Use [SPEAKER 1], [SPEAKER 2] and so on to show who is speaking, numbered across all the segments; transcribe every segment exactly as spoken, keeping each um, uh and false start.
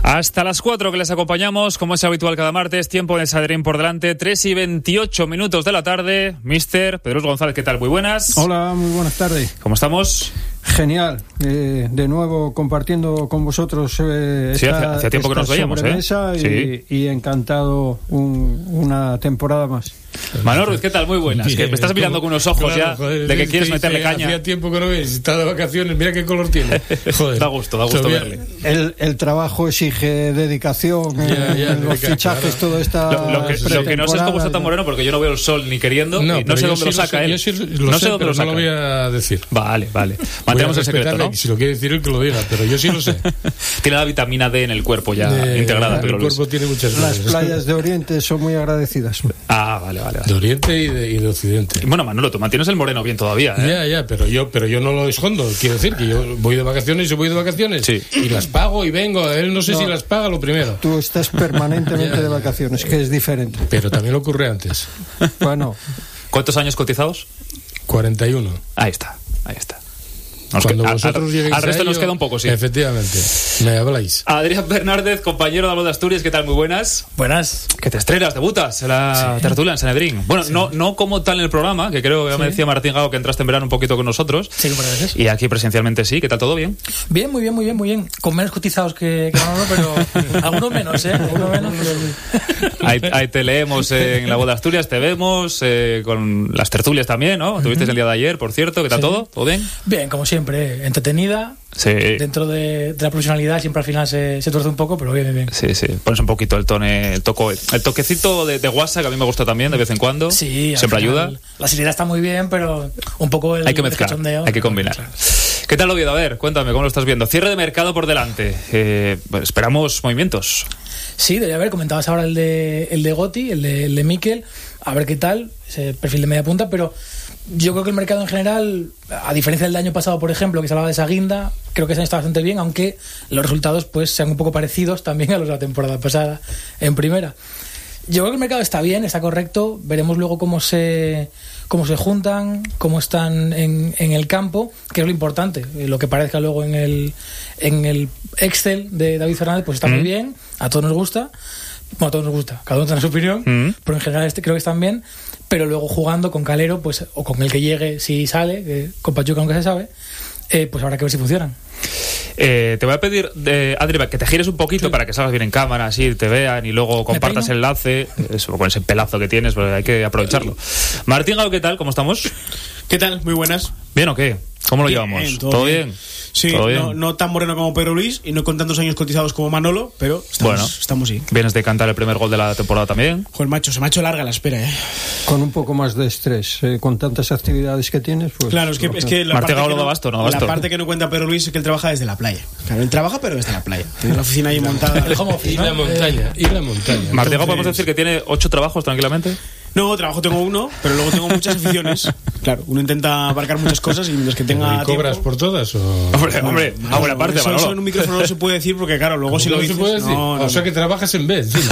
[SPEAKER 1] Hasta las cuatro que les acompañamos, como es habitual cada martes, tiempo de Sadrín por delante, tres y veintiocho minutos de la tarde. Mister Pedro González, ¿qué tal? Muy buenas.
[SPEAKER 2] Hola, muy buenas tardes.
[SPEAKER 1] ¿Cómo estamos?
[SPEAKER 2] Genial, eh, de nuevo compartiendo con vosotros eh,
[SPEAKER 1] sí,
[SPEAKER 2] esta,
[SPEAKER 1] hacía tiempo que nos veíamos,
[SPEAKER 2] sobremesa
[SPEAKER 1] ¿eh?
[SPEAKER 2] y, sí. y encantado un, una temporada más.
[SPEAKER 1] Manolo Ruiz, ¿qué tal? Muy buenas. Bien, que me estás mirando con unos ojos claro, ya joder, de que quieres meterle caña.
[SPEAKER 3] Hacía tiempo que no ves, está de vacaciones, mira qué color tiene. Joder.
[SPEAKER 1] Da gusto, da gusto verle.
[SPEAKER 2] El, el trabajo exige dedicación, ya, ya, en los fichajes, claro. Todo esta
[SPEAKER 1] lo, lo, que, lo que no sé es cómo está tan moreno, porque yo no veo el sol ni queriendo, no, y no sé dónde sí lo saca sé, él.
[SPEAKER 3] Sí lo
[SPEAKER 1] no
[SPEAKER 3] sé,
[SPEAKER 1] sé dónde lo saca.
[SPEAKER 3] No lo voy a decir.
[SPEAKER 1] Vale, vale. Mantenemos el secreto, ¿no?
[SPEAKER 3] Si lo quiere decir él, que lo diga, pero yo sí lo sé.
[SPEAKER 1] Tiene la vitamina D en el cuerpo ya de, integrada.
[SPEAKER 3] El cuerpo Luis. Tiene muchas
[SPEAKER 2] Las playas de Oriente son muy agradecidas.
[SPEAKER 1] Ah, vale, vale. vale.
[SPEAKER 3] De Oriente y de, y de Occidente.
[SPEAKER 1] Bueno, Manolo, tú mantienes el moreno bien todavía, ¿eh?
[SPEAKER 3] Ya, ya, pero yo, pero yo no lo escondo. Quiero decir que yo voy de vacaciones y voy de vacaciones.
[SPEAKER 1] Sí.
[SPEAKER 3] Y las pago y vengo. Él no sé no, si las paga lo primero.
[SPEAKER 2] Tú estás permanentemente ya, de vacaciones, que es diferente.
[SPEAKER 3] Pero también lo ocurre antes.
[SPEAKER 2] Bueno.
[SPEAKER 1] ¿Cuántos años cotizados?
[SPEAKER 3] cuarenta y uno.
[SPEAKER 1] Ahí está, ahí está. Nos
[SPEAKER 3] Cuando
[SPEAKER 1] que,
[SPEAKER 3] vosotros
[SPEAKER 1] al,
[SPEAKER 3] lleguéis
[SPEAKER 1] al resto
[SPEAKER 3] a ello,
[SPEAKER 1] nos queda un poco, sí.
[SPEAKER 3] Efectivamente, me habláis.
[SPEAKER 1] Adrián Fernández, compañero de la Voz de Asturias, ¿qué tal? Muy buenas.
[SPEAKER 4] Buenas.
[SPEAKER 1] Que te estrenas, debutas en la sí. tertulia en Sanedrín. Bueno, sí. no, no como tal en el programa, que creo que ya sí. me decía Martín Gago que entraste en verano un poquito con nosotros.
[SPEAKER 4] Sí, muchas veces.
[SPEAKER 1] Y aquí presencialmente sí, ¿qué tal? ¿Todo bien?
[SPEAKER 4] Bien, muy bien, muy bien, muy bien. Con menos cotizados que, que Manolo, pero algunos menos, ¿eh? Algunos menos. Pero...
[SPEAKER 1] ahí, ahí te leemos eh, en la Voz de Asturias, te vemos eh, con las tertulias también, ¿no? Uh-huh. Tuviste el día de ayer, por cierto, ¿qué tal sí. todo? ¿Todo bien?
[SPEAKER 4] Bien, como siempre, entretenido.
[SPEAKER 1] Sí.
[SPEAKER 4] Dentro de, de la profesionalidad siempre al final se, se tuerce un poco, pero bien, bien, bien.
[SPEAKER 1] Sí, sí, pones un poquito el toque, el, toco, el toquecito de, de guasa, que a mí me gusta también de vez en cuando.
[SPEAKER 4] Sí,
[SPEAKER 1] siempre
[SPEAKER 4] final,
[SPEAKER 1] ayuda.
[SPEAKER 4] La seriedad está muy bien, pero un poco el
[SPEAKER 1] hay que mezclar,
[SPEAKER 4] cachondeo,
[SPEAKER 1] hay que combinar. Claro. ¿Qué tal, Oviedo? A ver, cuéntame, ¿cómo lo estás viendo? Cierre de mercado por delante. Eh, bueno, esperamos movimientos.
[SPEAKER 4] Sí, debería haber. Comentabas ahora el de, el de Gotti, el de, el de Mikel. A ver qué tal, ese perfil de media punta, pero yo creo que el mercado en general, a diferencia del año pasado, por ejemplo, que se hablaba de esa guinda, creo que ese año está bastante bien, aunque los resultados pues sean un poco parecidos también a los de la temporada pasada en primera. Yo creo que el mercado está bien, está correcto. Veremos luego cómo se cómo se juntan, cómo están en, en el campo, que es lo importante. Lo que parezca luego en el en el Excel de David Fernández, pues está mm. muy bien, a todos nos gusta. Bueno, a todos nos gusta, cada uno tiene su opinión, mm. pero en general este creo que están bien. Pero luego jugando con Calero, pues o con el que llegue si sale, eh, con Pachuca aunque se sabe, eh, pues habrá que ver si funcionan.
[SPEAKER 1] Eh, te voy a pedir, eh, Adri, que te gires un poquito sí. para que salgas bien en cámara, así te vean y luego compartas el enlace. Eso, con ese pelazo que tienes, pues hay que aprovecharlo. Martín Gago, ¿qué tal? ¿Cómo estamos?
[SPEAKER 5] ¿Qué tal? Muy buenas.
[SPEAKER 1] ¿Bien o qué? ¿Cómo lo
[SPEAKER 5] bien,
[SPEAKER 1] llevamos?
[SPEAKER 5] ¿Todo,
[SPEAKER 1] ¿Todo
[SPEAKER 5] bien?
[SPEAKER 1] bien?
[SPEAKER 5] Sí,
[SPEAKER 1] ¿Todo bien?
[SPEAKER 5] No, no tan moreno como Pedro Luis y no con tantos años cotizados como Manolo, pero estamos,
[SPEAKER 1] bueno,
[SPEAKER 5] estamos sí.
[SPEAKER 1] Vienes de cantar el primer gol de la temporada también.
[SPEAKER 5] Joder, macho, se me ha hecho larga la espera, ¿eh?
[SPEAKER 2] Con un poco más de estrés, eh, con tantas actividades que tienes, pues...
[SPEAKER 5] Claro, es que, es que la,
[SPEAKER 1] Martín
[SPEAKER 5] parte
[SPEAKER 1] Gago
[SPEAKER 5] que
[SPEAKER 1] no,
[SPEAKER 5] no,
[SPEAKER 1] basto, no basto.
[SPEAKER 5] la parte que no cuenta Pedro Luis es que él trabaja desde la playa. Claro, él trabaja, pero desde la playa. Tiene la oficina ahí montada.
[SPEAKER 4] El home office,
[SPEAKER 3] y
[SPEAKER 4] ¿no?
[SPEAKER 3] la montaña, y la montaña.
[SPEAKER 1] Martín Gago, ¿podemos decir que tiene ocho trabajos tranquilamente?
[SPEAKER 5] No, trabajo tengo uno, pero luego tengo muchas aficiones. Claro, uno intenta abarcar muchas cosas y mientras que tenga
[SPEAKER 3] ¿Y cobras
[SPEAKER 5] tiempo...
[SPEAKER 3] por todas o...?
[SPEAKER 1] Hombre, hombre,
[SPEAKER 5] no,
[SPEAKER 1] a buena parte,
[SPEAKER 5] eso,
[SPEAKER 1] Manolo.
[SPEAKER 5] eso en un micrófono no se puede decir porque, claro, luego si lo dices...
[SPEAKER 3] Se puede decir?
[SPEAKER 5] No, no,
[SPEAKER 3] o sea,
[SPEAKER 5] no.
[SPEAKER 3] que trabajas en vez, sí.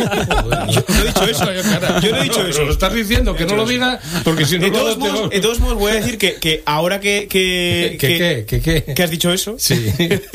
[SPEAKER 5] Yo no he dicho eso. Yo no he dicho
[SPEAKER 3] no,
[SPEAKER 5] eso.
[SPEAKER 3] Pero lo estás diciendo, que no lo diga, porque si no...
[SPEAKER 5] De todos,
[SPEAKER 3] luego
[SPEAKER 5] modos,
[SPEAKER 3] te...
[SPEAKER 5] de todos modos, voy a decir que, que ahora que... que,
[SPEAKER 3] ¿Qué,
[SPEAKER 5] que,
[SPEAKER 3] qué, qué, qué?
[SPEAKER 5] que has dicho eso,
[SPEAKER 3] Sí.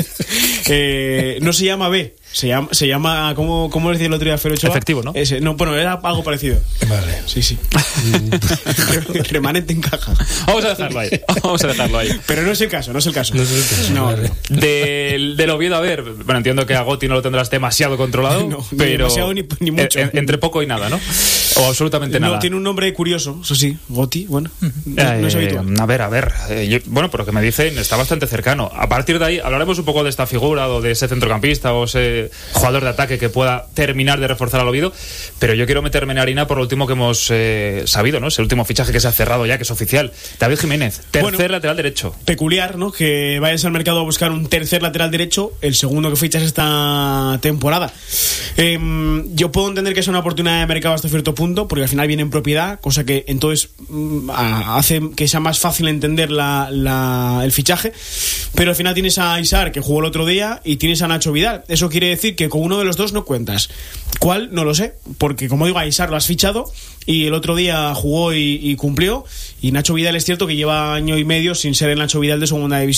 [SPEAKER 5] eh, no se llama B. Se llama, se llama ¿cómo, cómo decía el otro día Fer Ochoa?
[SPEAKER 1] Efectivo, ¿no?
[SPEAKER 5] Ese, no, bueno, era algo parecido.
[SPEAKER 3] Vale.
[SPEAKER 5] Sí, sí. Remanente en caja.
[SPEAKER 1] Vamos a dejarlo ahí. Vamos a dejarlo ahí.
[SPEAKER 5] Pero no es el caso, no es el caso.
[SPEAKER 3] No es el caso.
[SPEAKER 5] No,
[SPEAKER 3] vale.
[SPEAKER 1] Del, del Oviedo, a ver, bueno, entiendo que a Gotti no lo tendrás demasiado controlado,
[SPEAKER 5] no, ni
[SPEAKER 1] pero
[SPEAKER 5] demasiado ni, ni mucho.
[SPEAKER 1] En, entre poco y nada, ¿no? O absolutamente nada.
[SPEAKER 5] No, tiene un nombre curioso, eso sí, Gotti, bueno, no,
[SPEAKER 1] eh,
[SPEAKER 5] no es habitual.
[SPEAKER 1] A ver, a ver, eh, yo, bueno, pero que me dicen, está bastante cercano. A partir de ahí, hablaremos un poco de esta figura o de ese centrocampista o ese jugador de ataque que pueda terminar de reforzar al Oviedo, pero yo quiero meterme en harina por lo último que hemos eh, sabido, ¿no? Es el último fichaje que se ha cerrado ya, que es oficial. David Jiménez, tercer bueno, lateral derecho.
[SPEAKER 5] Peculiar, ¿no? Que vayas al mercado a buscar un tercer lateral derecho, el segundo que fichas esta temporada. Eh, yo puedo entender que es una oportunidad de mercado hasta cierto punto, porque al final viene en propiedad, cosa que entonces mm, hace que sea más fácil entender la, la, el fichaje, pero al final tienes a Isar, que jugó el otro día, y tienes a Nacho Vidal. Eso quiere decir que con uno de los dos no cuentas. ¿Cuál? No lo sé, porque como digo, a Isar lo has fichado y el otro día jugó y, y cumplió, y Nacho Vidal es cierto que lleva año y medio sin ser el Nacho Vidal de segunda división.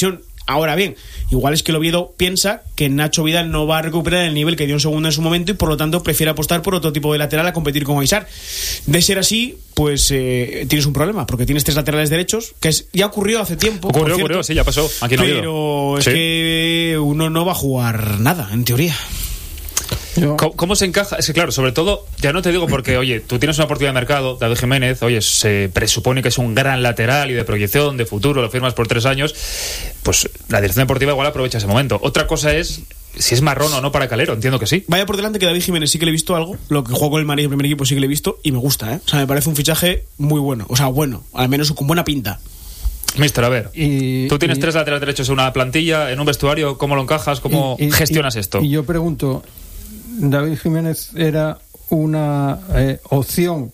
[SPEAKER 5] Ahora bien, igual es que el Oviedo piensa que Nacho Vidal no va a recuperar el nivel que dio en segunda en su momento y por lo tanto prefiere apostar por otro tipo de lateral a competir con Aysar. De ser así, pues eh, tienes un problema, porque tienes tres laterales derechos, que es, ya ocurrió hace tiempo.
[SPEAKER 1] Ocurrió, ocurrió, sí, ya pasó. Aquí no
[SPEAKER 5] pero es
[SPEAKER 1] sí.
[SPEAKER 5] que uno no va a jugar nada, en teoría.
[SPEAKER 1] Yo... ¿Cómo, ¿Cómo se encaja? Es que claro, sobre todo, ya no te digo porque, oye, tú tienes una oportunidad de mercado, David Jiménez, oye, se presupone que es un gran lateral y de proyección, de futuro, lo firmas por tres años, pues la dirección deportiva igual aprovecha ese momento. Otra cosa es si es marrón o no para Calero, entiendo que sí.
[SPEAKER 5] Vaya por delante que David Jiménez sí que le he visto algo, lo que juego con el Madrid en primer equipo sí que le he visto y me gusta, ¿eh? O sea, me parece un fichaje muy bueno, o sea, bueno, al menos con buena pinta.
[SPEAKER 1] Mister, a ver,
[SPEAKER 2] y,
[SPEAKER 1] tú tienes
[SPEAKER 2] y,
[SPEAKER 1] tres laterales derechos en una plantilla, en un vestuario, ¿cómo lo encajas? ¿Cómo
[SPEAKER 2] y, y,
[SPEAKER 1] gestionas
[SPEAKER 2] y,
[SPEAKER 1] esto?
[SPEAKER 2] Y yo pregunto, ¿David Jiménez era una eh, opción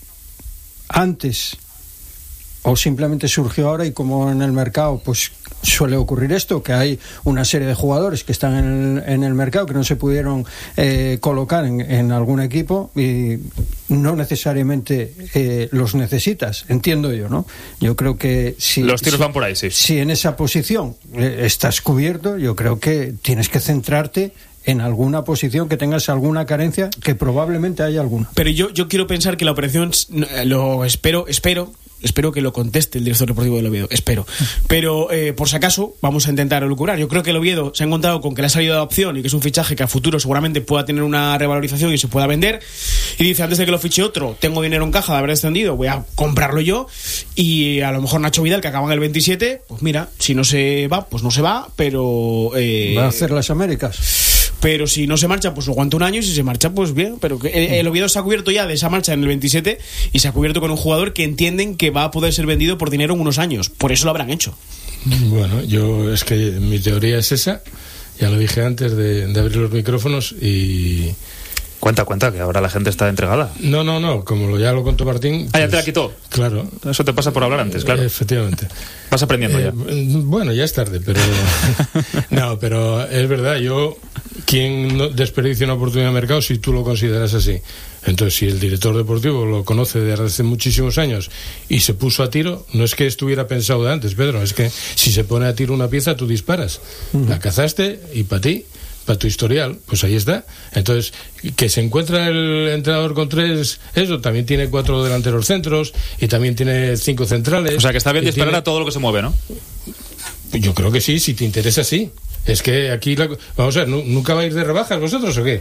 [SPEAKER 2] antes o simplemente surgió ahora y como en el mercado pues suele ocurrir esto, que hay una serie de jugadores que están en el, en el mercado que no se pudieron eh, colocar en, en algún equipo y no necesariamente eh, los necesitas, entiendo yo, ¿no? Yo creo que si
[SPEAKER 1] los tiros
[SPEAKER 2] si,
[SPEAKER 1] van por ahí, sí.
[SPEAKER 2] Si en esa posición eh, estás cubierto, yo creo que tienes que centrarte en alguna posición que tengas alguna carencia, que probablemente haya alguna.
[SPEAKER 5] Pero yo, yo quiero pensar que la operación, lo espero, espero, espero que lo conteste el director deportivo del Oviedo, espero. Pero eh, por si acaso, vamos a intentar elucubrar. Yo creo que el Oviedo se ha encontrado con que le ha salido de opción y que es un fichaje que a futuro seguramente pueda tener una revalorización y se pueda vender. Y dice, antes de que lo fiche otro, tengo dinero en caja de haber extendido, voy a comprarlo yo. Y a lo mejor Nacho Vidal, que acaba en el veintisiete, pues mira, si no se va, pues no se va, pero... Eh,
[SPEAKER 2] va a hacer las Américas.
[SPEAKER 5] Pero si no se marcha, pues lo aguanta un año, y si se marcha, pues bien. Pero que el, el Oviedo se ha cubierto ya de esa marcha en el veintisiete y se ha cubierto con un jugador que entienden que va a poder ser vendido por dinero en unos años. Por eso lo habrán hecho.
[SPEAKER 3] Bueno, yo es que mi teoría es esa, ya lo dije antes de, de abrir los micrófonos y...
[SPEAKER 1] Cuenta, cuenta, que ahora la gente está entregada.
[SPEAKER 3] No, no, no, como lo, ya lo contó Martín...
[SPEAKER 1] Pues, ah, ya te la quitó.
[SPEAKER 3] Claro.
[SPEAKER 1] Eso te pasa por hablar antes, claro.
[SPEAKER 3] Eh, efectivamente.
[SPEAKER 1] Vas aprendiendo
[SPEAKER 3] eh,
[SPEAKER 1] ya.
[SPEAKER 3] Bueno, ya es tarde, pero... no, pero es verdad, yo... ¿Quién no desperdicia una oportunidad de mercado si tú lo consideras así? Entonces, si el director deportivo lo conoce desde hace muchísimos años y se puso a tiro, no es que estuviera pensado de antes, Pedro, es que si se pone a tiro una pieza, tú disparas. Uh-huh. La cazaste y para ti, para tu historial, pues ahí está. Entonces, que se encuentra el entrenador con tres, eso, también tiene cuatro delanteros centros y también tiene cinco centrales.
[SPEAKER 1] O sea, que está bien disparar
[SPEAKER 3] tiene...
[SPEAKER 1] a todo lo que se mueve, ¿no?
[SPEAKER 3] Yo creo que sí, si te interesa, sí. Es que aquí, la... vamos a ver, ¿nunca vais de rebajas vosotros o qué?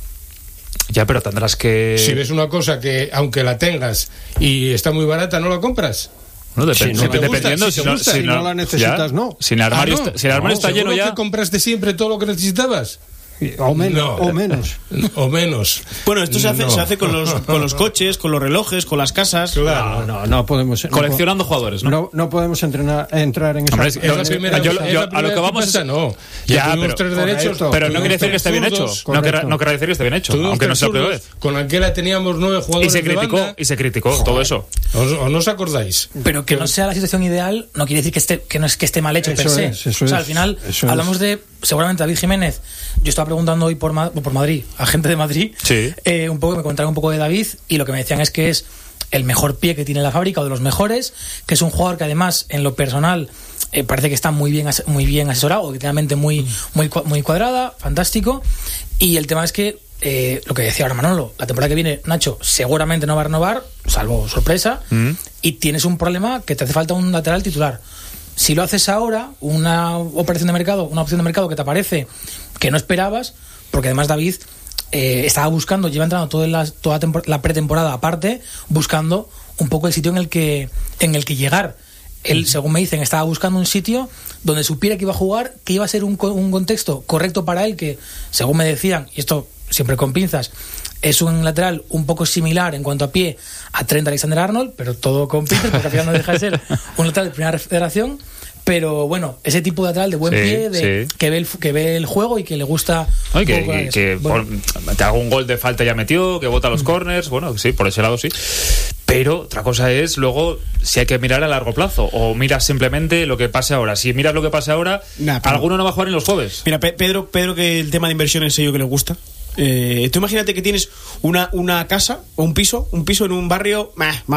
[SPEAKER 1] Ya, pero tendrás que...
[SPEAKER 3] Si ves una cosa que, aunque la tengas y está muy barata, ¿no la compras?
[SPEAKER 1] No, dep-
[SPEAKER 2] si no
[SPEAKER 1] si,
[SPEAKER 2] gusta,
[SPEAKER 1] dependiendo
[SPEAKER 2] si,
[SPEAKER 1] si, no,
[SPEAKER 2] gusta,
[SPEAKER 1] si,
[SPEAKER 2] si
[SPEAKER 1] no,
[SPEAKER 2] no la necesitas,
[SPEAKER 1] ya.
[SPEAKER 2] no.
[SPEAKER 1] Si el armario,
[SPEAKER 3] ah, no.
[SPEAKER 1] está, si el armario
[SPEAKER 3] no,
[SPEAKER 1] está lleno ya...
[SPEAKER 3] que compraste siempre todo lo que necesitabas?
[SPEAKER 2] O menos,
[SPEAKER 3] no.
[SPEAKER 2] o menos.
[SPEAKER 3] O menos.
[SPEAKER 5] Bueno, esto se hace,
[SPEAKER 3] no.
[SPEAKER 5] se hace con los con los coches, con los relojes, con las casas.
[SPEAKER 3] Claro.
[SPEAKER 2] No, no, no podemos.
[SPEAKER 1] Coleccionando
[SPEAKER 2] no,
[SPEAKER 1] jugadores, ¿no?
[SPEAKER 2] No, no podemos entrenar, entrar en esa.
[SPEAKER 1] Hombre, es,
[SPEAKER 3] Es la primera,
[SPEAKER 1] yo,
[SPEAKER 3] es
[SPEAKER 1] yo,
[SPEAKER 3] la primera
[SPEAKER 1] a lo que vamos
[SPEAKER 3] pasa,
[SPEAKER 1] es...
[SPEAKER 3] no.
[SPEAKER 1] Ya,
[SPEAKER 3] Ya
[SPEAKER 1] pero,
[SPEAKER 3] tres derechos,
[SPEAKER 1] pero no quiere decir que esté bien hecho. No querrá, no querrá decir que esté bien hecho,
[SPEAKER 3] Tuvimos
[SPEAKER 1] aunque no sea la primera
[SPEAKER 3] zurdos,
[SPEAKER 1] vez.
[SPEAKER 3] Con Anquela teníamos nueve
[SPEAKER 1] Y
[SPEAKER 3] jugadores
[SPEAKER 1] se
[SPEAKER 3] de
[SPEAKER 1] criticó,
[SPEAKER 3] banda.
[SPEAKER 1] y se criticó Joder. todo eso.
[SPEAKER 3] ¿O, ¿O no os acordáis?
[SPEAKER 4] Pero que no sea la situación ideal no quiere decir que esté que no es que esté mal hecho
[SPEAKER 2] Eso
[SPEAKER 4] per se.
[SPEAKER 2] es, eso
[SPEAKER 4] o sea,
[SPEAKER 2] es,
[SPEAKER 4] al final
[SPEAKER 2] eso
[SPEAKER 4] hablamos
[SPEAKER 2] es.
[SPEAKER 4] de seguramente David Jiménez. Yo estaba preguntando hoy por, Ma- por Madrid a gente de Madrid,
[SPEAKER 1] Sí.
[SPEAKER 4] eh, un poco me contaron un poco de David y lo que me decían es que es el mejor pie que tiene la fábrica o de los mejores, que es un jugador que además en lo personal eh, parece que está muy bien as- muy bien asesorado, que tiene la mente muy muy cua- muy cuadrada, fantástico. Y el tema es que eh, lo que decía ahora Manolo, la temporada que viene Nacho seguramente no va a renovar, salvo sorpresa,
[SPEAKER 1] Mm.
[SPEAKER 4] y tienes un problema que te hace falta un lateral titular. Si lo haces ahora, una operación de mercado, una opción de mercado que te aparece que no esperabas, porque además David eh, estaba buscando, lleva entrando toda la, toda tempor- la pretemporada aparte, buscando un poco el sitio en el que en el que llegar. Él, según me dicen, estaba buscando un sitio donde supiera que iba a jugar, que iba a ser un, co- un contexto correcto para él, que según me decían, y esto siempre con pinzas, es un lateral un poco similar en cuanto a pie a Trent Alexander-Arnold, pero todo con pinzas, porque al final no deja de ser un lateral de primera federación. Pero bueno, ese tipo de lateral de buen
[SPEAKER 1] Sí,
[SPEAKER 4] pie, de,
[SPEAKER 1] sí.
[SPEAKER 4] que, ve el, que ve el juego y que le gusta.
[SPEAKER 1] Ay, que,
[SPEAKER 4] un poco
[SPEAKER 1] que,
[SPEAKER 4] eso.
[SPEAKER 1] que
[SPEAKER 4] Bueno.
[SPEAKER 1] por- te hago un gol de falta ya metió, que bota los corners, bueno, sí, por ese lado sí. Pero otra cosa es luego si hay que mirar a largo plazo o miras simplemente lo que pase ahora. Si miras lo que pase ahora,
[SPEAKER 5] Nah, pero-
[SPEAKER 1] alguno no va a jugar en los jueves.
[SPEAKER 5] Mira, Pe- Pedro, Pedro, que el tema de inversión es ello que le gusta. Eh, tú imagínate que tienes una, una casa o un piso, un piso en un barrio meh, malo.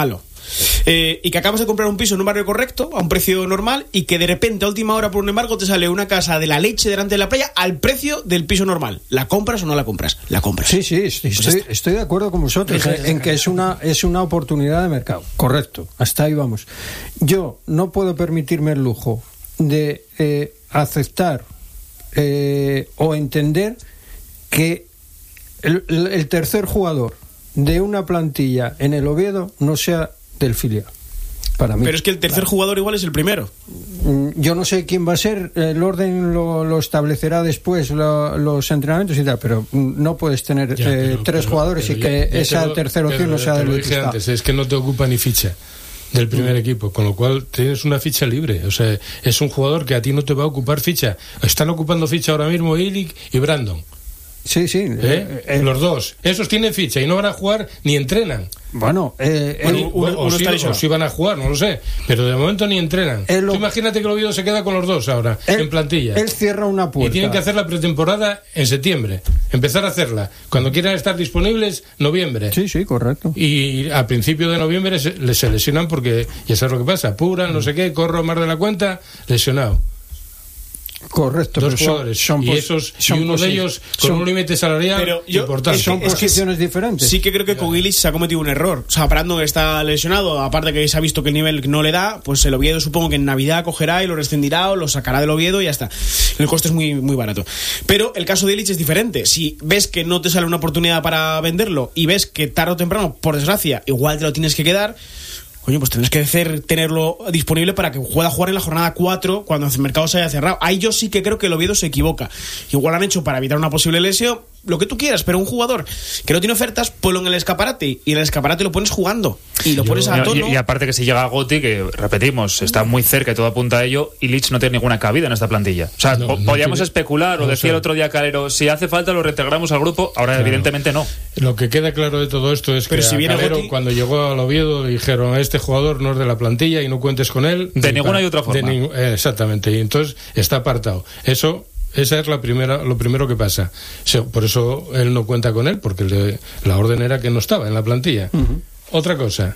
[SPEAKER 5] eh, y que acabas de comprar un piso en un barrio correcto, a un precio normal, y que de repente a última hora, por un embargo, te sale una casa de la leche delante de la playa al precio del piso normal. ¿La compras o no la compras? La compras.
[SPEAKER 2] Sí, sí, estoy,
[SPEAKER 5] Pues
[SPEAKER 2] estoy, estoy de acuerdo con vosotros en, en que es una, es una oportunidad de mercado. Correcto, hasta ahí vamos. Yo no puedo permitirme el lujo de eh, aceptar eh, o entender que el, el tercer jugador de una plantilla en el Oviedo no sea del filial. Para mí.
[SPEAKER 5] Pero es que el tercer
[SPEAKER 2] claro.
[SPEAKER 5] jugador igual es el primero.
[SPEAKER 2] Yo no sé quién va a ser, el orden lo, lo establecerá después lo, los entrenamientos y tal, pero no puedes tener
[SPEAKER 3] Ya,
[SPEAKER 2] eh,
[SPEAKER 3] pero,
[SPEAKER 2] tres
[SPEAKER 3] pero,
[SPEAKER 2] jugadores
[SPEAKER 3] pero
[SPEAKER 2] y
[SPEAKER 3] ya,
[SPEAKER 2] que
[SPEAKER 3] ya
[SPEAKER 2] esa
[SPEAKER 3] lo,
[SPEAKER 2] tercera opción
[SPEAKER 3] pero,
[SPEAKER 2] no sea
[SPEAKER 3] te
[SPEAKER 2] del
[SPEAKER 3] lo dije
[SPEAKER 2] Vetusta.
[SPEAKER 3] antes, es que no te ocupa ni ficha del primer mm. equipo, con lo cual tienes una ficha libre. O sea, es un jugador que a ti no te va a ocupar ficha. Están ocupando ficha ahora mismo Ilic y Brandon.
[SPEAKER 2] Sí, sí.
[SPEAKER 3] ¿Eh?
[SPEAKER 2] Eh, eh,
[SPEAKER 3] Los dos. Esos tienen ficha y no van a jugar ni entrenan.
[SPEAKER 2] Bueno, eh,
[SPEAKER 3] Bueno,
[SPEAKER 2] él-
[SPEAKER 3] o,
[SPEAKER 5] uno-
[SPEAKER 3] o
[SPEAKER 5] uno
[SPEAKER 3] sí,
[SPEAKER 5] está
[SPEAKER 3] o
[SPEAKER 5] lesionado.
[SPEAKER 3] sí van a jugar, no lo sé. Pero de momento ni entrenan.
[SPEAKER 2] Él lo-
[SPEAKER 3] Tú imagínate que el Oviedo se queda con los dos ahora,
[SPEAKER 2] él-
[SPEAKER 3] en plantilla.
[SPEAKER 2] Él cierra una puerta.
[SPEAKER 3] Y tienen que hacer la pretemporada en septiembre. Empezar a hacerla. Cuando quieran estar disponibles, noviembre.
[SPEAKER 2] Sí, sí, correcto.
[SPEAKER 3] Y a principio de noviembre se, les- se lesionan porque ya sabes lo que pasa. Apuran, no sé qué, corro más de la cuenta, lesionado.
[SPEAKER 2] Correcto.
[SPEAKER 3] Dos
[SPEAKER 2] pero son-
[SPEAKER 3] jugadores.
[SPEAKER 2] son
[SPEAKER 3] y
[SPEAKER 2] pos-
[SPEAKER 3] esos
[SPEAKER 2] son
[SPEAKER 3] y uno de
[SPEAKER 2] posi-
[SPEAKER 3] ellos con
[SPEAKER 2] son-
[SPEAKER 3] un límite salarial
[SPEAKER 5] Pero yo-
[SPEAKER 3] importante.
[SPEAKER 2] son
[SPEAKER 5] es que
[SPEAKER 2] posiciones diferentes.
[SPEAKER 5] Sí que creo que con Illich se ha cometido un error. O sea, Brandon está lesionado, aparte que se ha visto que el nivel no le da, pues el Oviedo supongo que en Navidad cogerá y lo rescindirá o lo sacará del Oviedo y ya está. El coste es muy, muy barato. Pero el caso de Illich es diferente. Si ves que no te sale una oportunidad para venderlo y ves que tarde o temprano, por desgracia, igual te lo tienes que quedar, coño, pues tendrás que hacer, tenerlo disponible para que pueda jugar en la jornada cuatro cuando el mercado se haya cerrado. Ahí yo sí que creo que el Oviedo se equivoca. Igual han hecho para evitar una posible lesión, lo que tú quieras, pero un jugador que no tiene ofertas, ponlo en el escaparate y en el escaparate lo pones jugando y lo
[SPEAKER 3] Yo-
[SPEAKER 5] pones a
[SPEAKER 1] Y,
[SPEAKER 5] tono.
[SPEAKER 1] y aparte que si llega Gotti, que repetimos, está muy cerca y todo apunta a ello, Illich no tiene ninguna cabida en esta plantilla. O sea,
[SPEAKER 3] No,
[SPEAKER 1] po-
[SPEAKER 3] no
[SPEAKER 1] podíamos
[SPEAKER 3] tiene-
[SPEAKER 1] especular, o
[SPEAKER 3] no
[SPEAKER 1] decía
[SPEAKER 3] sé.
[SPEAKER 1] el otro día Calero, si hace falta lo reintegramos al grupo, ahora
[SPEAKER 3] Claro.
[SPEAKER 1] evidentemente no.
[SPEAKER 3] Lo que queda claro de todo esto es
[SPEAKER 5] Pero
[SPEAKER 3] que
[SPEAKER 5] si
[SPEAKER 3] a
[SPEAKER 5] viene
[SPEAKER 3] Calero,
[SPEAKER 5] Gotti-
[SPEAKER 3] cuando llegó al Oviedo, le dijeron: este jugador no es de la plantilla y no cuentes con él.
[SPEAKER 1] De
[SPEAKER 3] Ni
[SPEAKER 1] ninguna
[SPEAKER 3] para-
[SPEAKER 1] y otra forma.
[SPEAKER 3] de ningú- eh, exactamente, y entonces está apartado. Eso, esa es la primera, lo primero que pasa. Se- por eso él no cuenta con él, porque le- la orden era que no estaba en la plantilla. Otra cosa,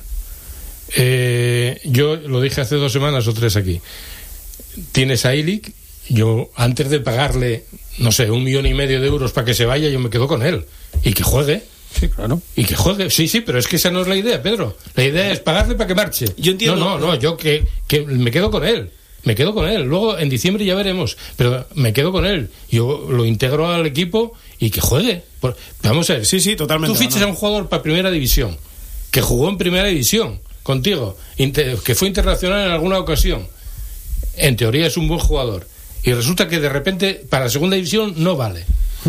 [SPEAKER 3] eh, yo lo dije hace dos semanas o tres aquí. Tienes a Ilic, yo antes de pagarle, no sé, un millón y medio de euros para que se vaya, yo me quedo con él y que juegue.
[SPEAKER 2] Sí, claro.
[SPEAKER 3] Y que juegue, sí, sí, pero es que esa no es la idea, Pedro. La idea es pagarle para que marche.
[SPEAKER 5] Yo entiendo-
[SPEAKER 3] No, no, no, yo que, que me quedo con él. Me quedo con él. Luego en diciembre ya veremos. Pero me quedo con él. Yo lo integro al equipo y que juegue. Por- vamos a ver.
[SPEAKER 5] Sí, sí, totalmente,
[SPEAKER 3] Tú fichas
[SPEAKER 5] no, no.
[SPEAKER 3] a un jugador para primera división, que jugó en primera división contigo, inter- que fue internacional en alguna ocasión. En teoría es un buen jugador. Y resulta que de repente para segunda división no vale.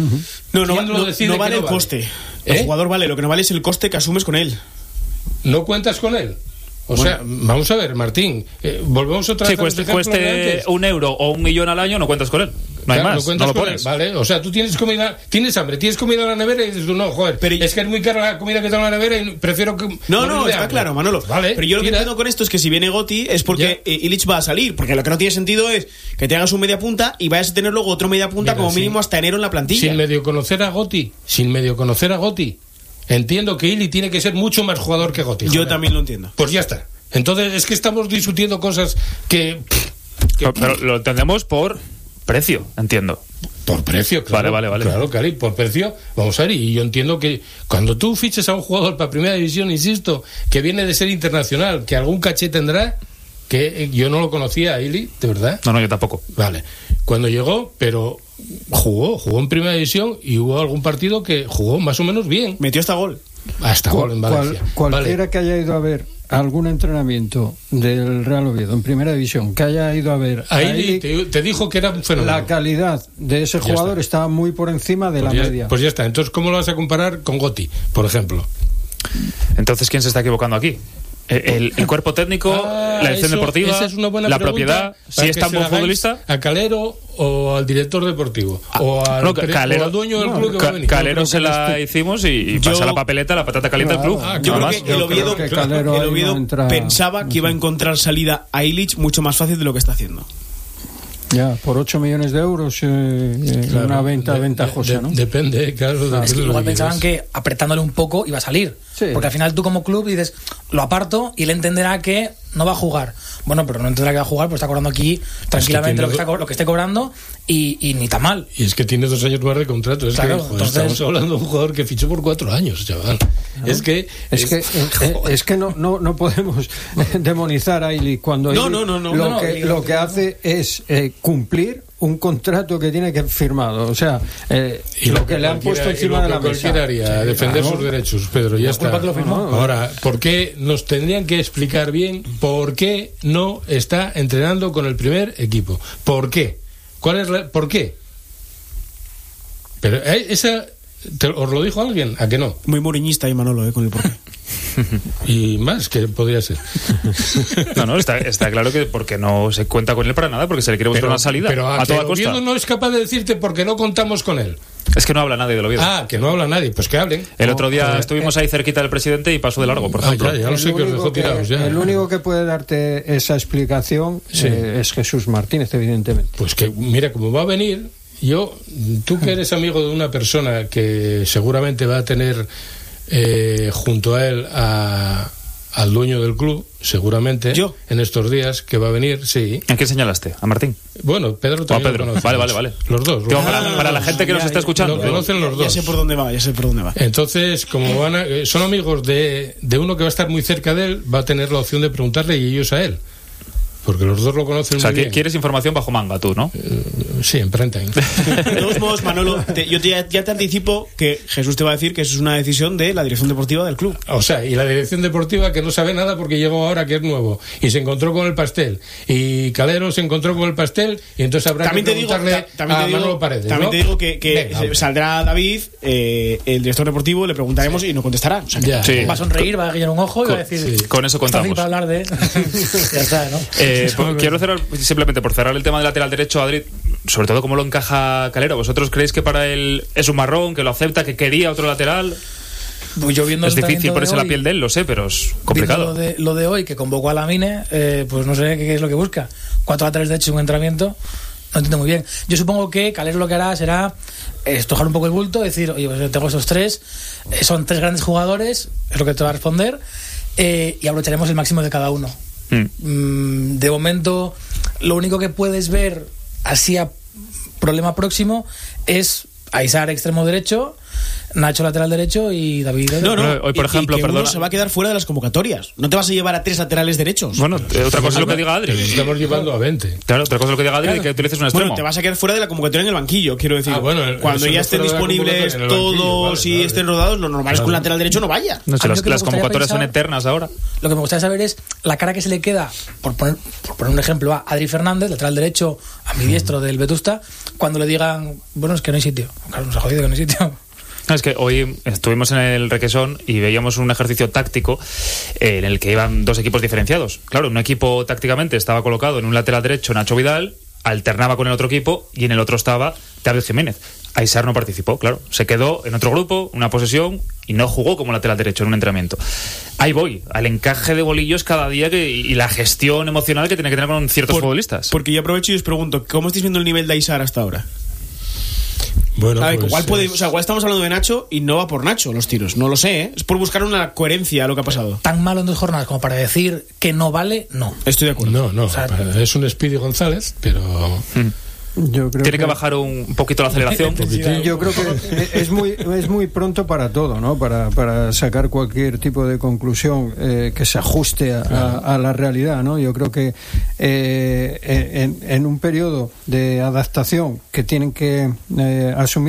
[SPEAKER 5] No, no,
[SPEAKER 3] ¿Quién lo
[SPEAKER 5] no,
[SPEAKER 3] decide
[SPEAKER 5] no
[SPEAKER 3] que
[SPEAKER 5] vale
[SPEAKER 3] no
[SPEAKER 5] el
[SPEAKER 3] vale?
[SPEAKER 5] coste. El
[SPEAKER 3] ¿Eh?
[SPEAKER 5] jugador vale, lo que no vale es el coste que asumes con él.
[SPEAKER 3] ¿No cuentas con él? O
[SPEAKER 5] Bueno.
[SPEAKER 3] sea, vamos a ver, Martín, eh, volvemos otra
[SPEAKER 1] Si
[SPEAKER 3] vez a los
[SPEAKER 1] cueste,
[SPEAKER 3] ejemplos de
[SPEAKER 1] cueste
[SPEAKER 3] antes.
[SPEAKER 1] un euro o un millón al año, no cuentas con él. No hay
[SPEAKER 3] Claro,
[SPEAKER 1] más, no
[SPEAKER 3] cuentas
[SPEAKER 1] lo
[SPEAKER 3] con él,
[SPEAKER 1] pones.
[SPEAKER 3] vale, o sea, tú tienes comida, tienes hambre, tienes comida en la nevera y dices tú, no, joder,
[SPEAKER 5] Pero-
[SPEAKER 3] es que es muy cara la comida que tengo en la nevera y prefiero que...
[SPEAKER 5] No,
[SPEAKER 3] morir
[SPEAKER 5] no,
[SPEAKER 3] de
[SPEAKER 5] está
[SPEAKER 3] hambre.
[SPEAKER 5] claro, Manolo.
[SPEAKER 3] Vale,
[SPEAKER 5] pero yo lo que
[SPEAKER 3] tira.
[SPEAKER 5] entiendo con esto es que si viene Gotti es porque
[SPEAKER 3] Ya.
[SPEAKER 5] eh, Illich va a salir. Porque lo que no tiene sentido es que te hagas un media punta y vayas a tener luego otro media punta
[SPEAKER 3] Mira,
[SPEAKER 5] como
[SPEAKER 3] sí.
[SPEAKER 5] mínimo hasta enero en la plantilla.
[SPEAKER 3] Sin medio conocer a Gotti, sin medio conocer a Gotti, entiendo que Ili tiene que ser mucho más jugador que Gotti.
[SPEAKER 5] Yo
[SPEAKER 3] joder.
[SPEAKER 5] también lo entiendo.
[SPEAKER 3] Pues ya está. Entonces es que estamos discutiendo cosas que... que-
[SPEAKER 1] Pero, pero lo entendemos por precio, entiendo.
[SPEAKER 3] Por precio, claro.
[SPEAKER 1] Vale, vale, vale.
[SPEAKER 3] Claro, Cari, por precio, vamos a ver, y yo entiendo que cuando tú fiches a un jugador para primera división, insisto, que viene de ser internacional, que algún caché tendrá, que eh, yo no lo conocía a Ili, de verdad.
[SPEAKER 1] No, no, yo tampoco.
[SPEAKER 3] Vale, cuando llegó, pero jugó, jugó en primera división y hubo algún partido que jugó más o menos bien.
[SPEAKER 5] Metió hasta gol.
[SPEAKER 3] Hasta gol en
[SPEAKER 2] Cual-
[SPEAKER 3] Valencia.
[SPEAKER 2] cualquiera
[SPEAKER 3] Vale.
[SPEAKER 2] que haya ido a ver algún entrenamiento del Real Oviedo en primera división, que haya ido a ver
[SPEAKER 3] A
[SPEAKER 2] a
[SPEAKER 3] Ili
[SPEAKER 2] Ili,
[SPEAKER 3] te, te dijo que era un fenómeno.
[SPEAKER 2] la calidad de ese
[SPEAKER 3] Ya
[SPEAKER 2] jugador
[SPEAKER 3] está.
[SPEAKER 2] estaba muy por encima de
[SPEAKER 3] Pues
[SPEAKER 2] la
[SPEAKER 3] ya,
[SPEAKER 2] media.
[SPEAKER 3] pues ya está. Entonces, ¿cómo lo vas a comparar con Gotti, por ejemplo?
[SPEAKER 1] Entonces, ¿quién se está equivocando aquí? El, el- el cuerpo técnico,
[SPEAKER 3] Ah,
[SPEAKER 1] la dirección
[SPEAKER 3] eso-
[SPEAKER 1] deportiva,
[SPEAKER 3] esa es una buena
[SPEAKER 1] la
[SPEAKER 3] pregunta
[SPEAKER 1] propiedad,
[SPEAKER 3] para
[SPEAKER 1] si
[SPEAKER 3] que
[SPEAKER 1] es tan
[SPEAKER 3] se
[SPEAKER 1] buen
[SPEAKER 3] la hagáis
[SPEAKER 1] futbolista.
[SPEAKER 3] ¿A Calero o al director deportivo? o, al,
[SPEAKER 1] no,
[SPEAKER 3] pre-
[SPEAKER 1] Calero-
[SPEAKER 3] o al dueño del
[SPEAKER 2] no,
[SPEAKER 3] club que va
[SPEAKER 1] Ca-
[SPEAKER 3] a venir.
[SPEAKER 1] Calero
[SPEAKER 2] creo
[SPEAKER 1] se
[SPEAKER 2] que
[SPEAKER 1] la
[SPEAKER 2] este-
[SPEAKER 1] hicimos y, y
[SPEAKER 5] Yo-
[SPEAKER 1] pasa la papeleta, la patata caliente del club.
[SPEAKER 3] Ah,
[SPEAKER 5] Yo
[SPEAKER 1] Nada
[SPEAKER 5] creo
[SPEAKER 1] más.
[SPEAKER 5] que el
[SPEAKER 2] Yo creo
[SPEAKER 5] Oviedo,
[SPEAKER 2] que Calero
[SPEAKER 5] el
[SPEAKER 2] ahí no
[SPEAKER 5] Oviedo
[SPEAKER 2] entra-
[SPEAKER 5] pensaba que iba a encontrar salida a Illich mucho más fácil de lo que está haciendo.
[SPEAKER 2] Ya, por ocho millones de euros, eh, eh,
[SPEAKER 3] Claro,
[SPEAKER 2] una venta
[SPEAKER 3] de-
[SPEAKER 2] ventajosa,
[SPEAKER 3] de-
[SPEAKER 2] ¿no?
[SPEAKER 3] Depende, claro. depende
[SPEAKER 4] Es que
[SPEAKER 3] de lo
[SPEAKER 4] igual
[SPEAKER 3] que
[SPEAKER 4] pensaban
[SPEAKER 3] quieras.
[SPEAKER 4] que apretándole un poco iba a salir.
[SPEAKER 2] Sí.
[SPEAKER 4] Porque al final tú como club dices, lo aparto y él entenderá que no va a jugar. Bueno, pero no entenderá que va a jugar, pues está cobrando aquí tranquilamente es que lo, que está, lo que esté cobrando y, y ni tan mal.
[SPEAKER 3] Y es que tiene dos años más de contrato. Es
[SPEAKER 4] claro,
[SPEAKER 3] que joder,
[SPEAKER 4] entonces...
[SPEAKER 3] estamos hablando de un jugador que fichó por cuatro años, chaval. ¿No? Es que
[SPEAKER 2] es, es que eh, es que no, no, no podemos demonizar a Ili cuando
[SPEAKER 5] no,
[SPEAKER 2] Ili
[SPEAKER 5] no, no, no,
[SPEAKER 2] lo,
[SPEAKER 5] no,
[SPEAKER 2] que,
[SPEAKER 5] no,
[SPEAKER 2] lo que hace es eh, cumplir un contrato que tiene que firmado, o sea, eh,
[SPEAKER 3] y lo,
[SPEAKER 2] lo que, que le han puesto encima de la mesa.
[SPEAKER 3] Haría, sí, defender
[SPEAKER 2] claro.
[SPEAKER 3] sus derechos, Pedro, ya
[SPEAKER 2] la
[SPEAKER 3] está.
[SPEAKER 2] Que lo firmó.
[SPEAKER 3] Ahora, ¿por qué nos tendrían que explicar bien por qué no está entrenando con el primer equipo? ¿Por qué? ¿Cuál es la, por qué? Pero eh, esa te, ¿os lo dijo alguien? ¿A que no?
[SPEAKER 5] Muy moriñista y Manolo, eh, con el porqué.
[SPEAKER 3] Y más que podría ser.
[SPEAKER 1] No, no, está, está claro que porque no se cuenta con él para nada, porque se le quiere buscar
[SPEAKER 3] pero,
[SPEAKER 1] una salida
[SPEAKER 3] pero a,
[SPEAKER 1] a toda
[SPEAKER 3] el
[SPEAKER 1] costa.
[SPEAKER 3] Oviedo no es capaz de decirte por qué no contamos con él.
[SPEAKER 1] Es que no habla nadie del Oviedo.
[SPEAKER 3] Ah, que no habla nadie, pues que hablen.
[SPEAKER 1] El otro día
[SPEAKER 2] joder,
[SPEAKER 1] estuvimos
[SPEAKER 2] eh,
[SPEAKER 1] ahí cerquita del presidente y pasó de largo, por
[SPEAKER 3] ah,
[SPEAKER 1] ejemplo.
[SPEAKER 3] ya, ya lo sé que os dejó tirados ya.
[SPEAKER 2] El único que puede darte esa explicación
[SPEAKER 3] sí.
[SPEAKER 2] eh, es Jesús Martínez, evidentemente.
[SPEAKER 3] Pues que, mira, como va a venir, yo, tú que eres amigo de una persona que seguramente va a tener eh, junto a él a, al dueño del club, seguramente,
[SPEAKER 5] ¿Yo?
[SPEAKER 3] en estos días, que va a venir, sí.
[SPEAKER 1] ¿En qué señalaste? ¿A Martín?
[SPEAKER 3] Bueno, Pedro también
[SPEAKER 1] O a Pedro.
[SPEAKER 3] lo conoce.
[SPEAKER 1] Vale, vale, vale.
[SPEAKER 3] Los dos. Los
[SPEAKER 1] Digo,
[SPEAKER 3] dos.
[SPEAKER 1] para, para la gente que
[SPEAKER 5] ya,
[SPEAKER 1] nos está
[SPEAKER 5] ya,
[SPEAKER 1] escuchando.
[SPEAKER 3] lo conocen los
[SPEAKER 5] Ya
[SPEAKER 3] dos.
[SPEAKER 5] sé por dónde va, ya sé por dónde va.
[SPEAKER 3] Entonces, como van a, son amigos de, de uno que va a estar muy cerca de él, va a tener la opción de preguntarle y ellos a él. Porque los dos lo conocen
[SPEAKER 1] O sea,
[SPEAKER 3] muy bien.
[SPEAKER 1] quieres información bajo manga, tú, ¿no?
[SPEAKER 3] Eh, sí, en prime time.
[SPEAKER 5] De todos modos, Manolo, te, yo te, ya te anticipo que Jesús te va a decir que eso es una decisión de la dirección deportiva del club.
[SPEAKER 3] O sea, y la dirección deportiva que no sabe nada porque llegó ahora que es nuevo y se encontró con el pastel y Calero se encontró con el pastel y entonces habrá
[SPEAKER 5] También
[SPEAKER 3] que
[SPEAKER 5] te digo,
[SPEAKER 3] preguntarle
[SPEAKER 5] ta, también
[SPEAKER 3] a
[SPEAKER 5] te digo,
[SPEAKER 3] Manolo Paredes,
[SPEAKER 5] también
[SPEAKER 3] ¿no?
[SPEAKER 5] te digo que, que
[SPEAKER 3] Venga, hombre.
[SPEAKER 5] saldrá David, eh, el director deportivo, le preguntaremos sí. y no contestará. O sea, que
[SPEAKER 3] Ya.
[SPEAKER 1] Sí.
[SPEAKER 4] Va a sonreír, va a guiñar un ojo y va a decir...
[SPEAKER 1] Sí. Con eso
[SPEAKER 4] "Está fácil
[SPEAKER 1] contamos".
[SPEAKER 4] para hablar de... ya está, ¿no?
[SPEAKER 1] Eh, por- quiero cerrar, simplemente por cerrar el tema del lateral derecho, Adri, sobre todo cómo lo encaja Calero. ¿Vosotros creéis que para él es un marrón, que lo acepta, que quería otro lateral?
[SPEAKER 4] Pues yo viendo
[SPEAKER 1] Es
[SPEAKER 4] el
[SPEAKER 1] difícil
[SPEAKER 4] entrenamiento
[SPEAKER 1] ponerse
[SPEAKER 4] de
[SPEAKER 1] la
[SPEAKER 4] hoy,
[SPEAKER 1] piel de él, lo sé, pero es
[SPEAKER 4] viendo
[SPEAKER 1] complicado.
[SPEAKER 4] Lo de, lo de hoy, que convocó a Lamine, eh, pues no sé qué, qué es lo que busca. Cuatro laterales de hecho en un entrenamiento, no entiendo muy bien. Yo supongo que Calero lo que hará será estojar un poco el bulto, decir, oye, pues yo tengo estos tres, eh, son tres grandes jugadores, es lo que te va a responder, eh, y aprovecharemos el máximo de cada uno. Mm, de momento, lo único que puedes ver así a problema próximo es Aizar extremo derecho, Nacho lateral derecho y David.
[SPEAKER 5] No, no.
[SPEAKER 1] Pero hoy, por
[SPEAKER 5] y-
[SPEAKER 1] ejemplo,
[SPEAKER 5] y que uno
[SPEAKER 1] perdona.
[SPEAKER 5] se va a quedar fuera de las convocatorias. No te vas a llevar a tres laterales derechos.
[SPEAKER 1] Bueno, eh, otra cosa es lo que diga Adri.
[SPEAKER 3] Estamos llevando a veinte.
[SPEAKER 1] Claro, otra cosa es lo que diga Adri
[SPEAKER 5] Claro.
[SPEAKER 1] y que utilices un extremo.
[SPEAKER 5] Bueno, te vas a quedar fuera de la convocatoria en el banquillo, quiero decir.
[SPEAKER 3] Ah, bueno, el-
[SPEAKER 5] cuando
[SPEAKER 3] eso
[SPEAKER 5] ya
[SPEAKER 3] no
[SPEAKER 5] estén
[SPEAKER 3] fuera de la
[SPEAKER 5] disponibles
[SPEAKER 3] convocatoria, en el banquillo,
[SPEAKER 5] todos
[SPEAKER 3] vale,
[SPEAKER 5] y
[SPEAKER 3] vale.
[SPEAKER 5] estén rodados, lo normal es que un lateral derecho no vaya.
[SPEAKER 1] No sé,
[SPEAKER 4] A mí
[SPEAKER 1] las,
[SPEAKER 4] lo que me
[SPEAKER 1] las
[SPEAKER 4] gustaría
[SPEAKER 1] convocatorias son
[SPEAKER 4] pensar-
[SPEAKER 1] eternas ahora.
[SPEAKER 4] Lo que me gustaría saber es la cara que se le queda, por poner, por poner un ejemplo, a Adri Fernández, lateral derecho, a mi diestro del Vetusta, cuando le digan, bueno, es que no hay sitio. Claro, nos ha jodido que no hay sitio.
[SPEAKER 1] No, es que hoy estuvimos en el Requesón y veíamos un ejercicio táctico eh, en el que iban dos equipos diferenciados. Claro, un equipo tácticamente estaba colocado en un lateral derecho Nacho Vidal, alternaba con el otro equipo y en el otro estaba David Jiménez. Aizar no participó, claro. Se quedó en otro grupo, una posesión, y no jugó como lateral derecho en un entrenamiento. Ahí voy, al encaje de bolillos cada día que, y la gestión emocional que tiene que tener con ciertos
[SPEAKER 5] Por-
[SPEAKER 1] futbolistas.
[SPEAKER 5] Porque yo aprovecho y os pregunto, ¿cómo estáis viendo el nivel de Aizar hasta ahora?
[SPEAKER 3] Bueno,
[SPEAKER 5] A ver,
[SPEAKER 3] pues,
[SPEAKER 5] igual, puede,
[SPEAKER 3] eh,
[SPEAKER 5] o sea, igual estamos hablando de Nacho y no va por Nacho los tiros. No lo sé, ¿eh? Es por buscar una coherencia a lo que ha pasado.
[SPEAKER 4] Tan malo en dos jornadas como para decir que no vale, no.
[SPEAKER 5] Estoy de acuerdo.
[SPEAKER 3] no, no,
[SPEAKER 4] O sea,
[SPEAKER 3] es un Speedy González, pero
[SPEAKER 2] Yo creo
[SPEAKER 1] Tiene que bajar un poquito la aceleración.
[SPEAKER 2] Yo creo que es muy es muy pronto para todo, ¿no? Para, para sacar cualquier tipo de conclusión eh, que se ajuste a, a, a la realidad, ¿no? Yo creo que eh, en, en un periodo de adaptación que tienen que eh, asumir